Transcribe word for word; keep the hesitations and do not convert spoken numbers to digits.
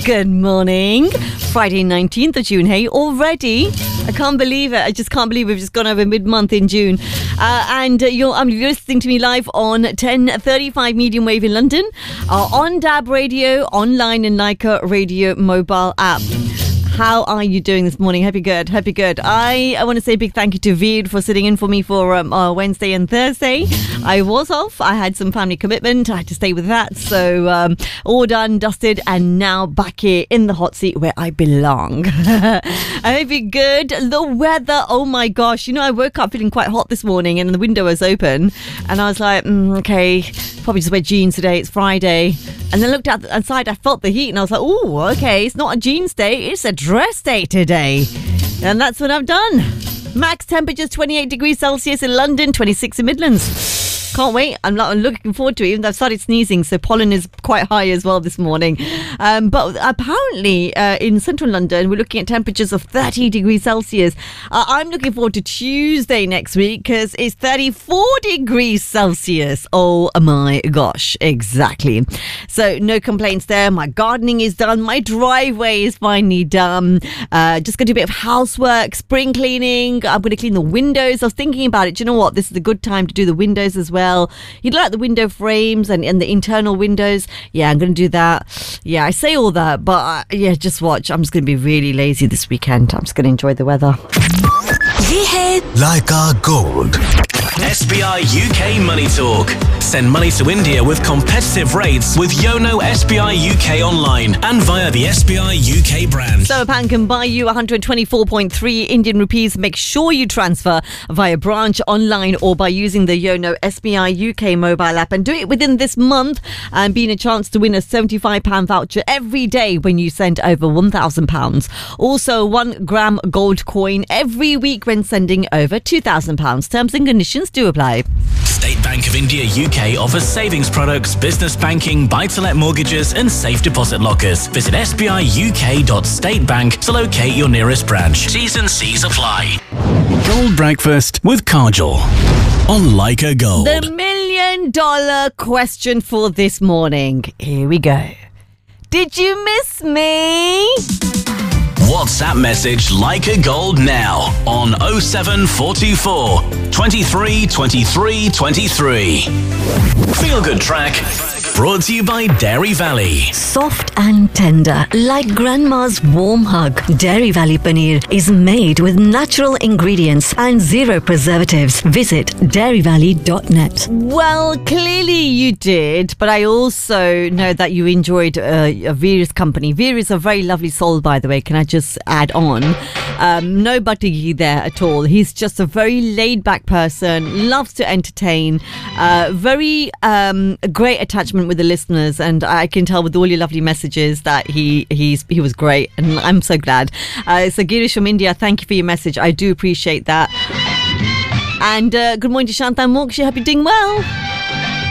Good morning. Friday nineteenth of June. Hey, already? I can't believe it. I just can't believe we've just gone over mid-month in June. Uh, and uh, you're, um, you're listening to me live on ten thirty-five medium wave in London, uh, on D A B Radio, online and Leica Radio mobile app. How are you doing this morning? Hope you're good. Hope you're good. I, I want to say a big thank you to Veer for sitting in for me for um, uh, Wednesday and Thursday. I was off. I had some family commitment. I had to stay with that. So um, all done, dusted, and now back here in the hot seat where I belong. I hope you're good. The weather, oh my gosh. You know, I woke up feeling quite hot this morning and the window was open. And I was like, mm, okay, probably just wear jeans today. It's Friday. And then I looked outside, I felt the heat and I was like, oh, okay, it's not a jeans day, it's a dress day today. And that's what I've done. Max temperatures twenty-eight degrees Celsius in London, twenty-six in Midlands. Can't wait. I'm, not, I'm looking forward to it, even though I've started sneezing, so pollen is quite high as well this morning. Um, but apparently uh, in central London, we're looking at temperatures of thirty degrees Celsius. Uh, I'm looking forward to Tuesday next week because it's thirty-four degrees Celsius. Oh my gosh, exactly. So no complaints there. My gardening is done. My driveway is finally done. Uh, just going to do a bit of housework, spring cleaning. I'm going to clean the windows. I was thinking about it. Do you know what? This is a good time to do the windows as well. You like the window frames and, and the internal windows. Yeah, I'm going to do that. Yeah, I say all that, but uh, yeah, just watch. I'm just going to be really lazy this weekend. I'm just going to enjoy the weather. Ye hai Leica Gold. S B I U K Money Talk. Send money to India with competitive rates with Yono S B I U K online and via the S B I U K brand. So a pound can buy you one hundred twenty-four point three Indian rupees. Make sure you transfer via branch, online or by using the Yono S B I U K mobile app, and do it within this month and being a chance to win a seventy-five pounds voucher every day when you send over one thousand pounds. Also one gram gold coin every week when sending over two thousand pounds. Terms and conditions do apply. State Bank of India U K offers savings products, business banking, buy-to-let mortgages and safe deposit lockers. Visit s b i u k dot state bank to locate your nearest branch. T's and C's apply. Gold Breakfast with Kajol on Leica Gold. The million dollar question for this morning. Here we go. Did you miss me? WhatsApp message Leica Gold now on oh seven four two four, twenty-three, twenty-three, twenty-three. Feel good track brought to you by Dairy Valley. Soft and tender, like grandma's warm hug. Dairy Valley Paneer is made with natural ingredients and zero preservatives. Visit dairy valley dot net. Well, clearly you did, but I also know that you enjoyed uh, Veer's company. Veer is a very lovely soul, by the way. Can I just add on? Um, no butty there at all. He's just a very laid-back person, loves to entertain, uh, very um, great attachment with the listeners, and I can tell with all your lovely messages that he he's he was great, and I'm so glad. Uh, so Girish from India, thank you for your message. I do appreciate that. And uh, good morning to Shanta Moksha. Hope you're doing well.